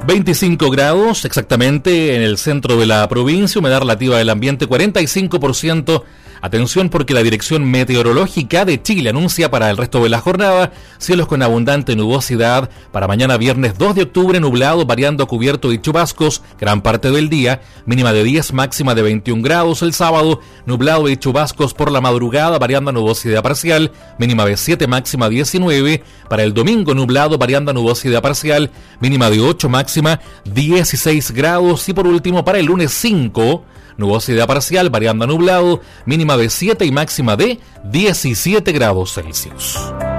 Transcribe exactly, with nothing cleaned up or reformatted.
veinticinco grados exactamente en el centro de la provincia, humedad relativa del ambiente cuarenta y cinco por ciento. Atención porque la Dirección Meteorológica de Chile anuncia para el resto de la jornada cielos con abundante nubosidad. Para mañana viernes dos de octubre, nublado, variando a cubierto y chubascos gran parte del día, mínima de diez, máxima de veintiún grados. El sábado, nublado y chubascos por la madrugada, variando a nubosidad parcial, mínima de siete, máxima diecinueve. Para el domingo, nublado, variando a nubosidad parcial, mínima de ocho, máxima dieciséis grados. Y por último, para el lunes cinco, nubosidad parcial, variando a nublado, mínima de siete y máxima de diecisiete grados Celsius.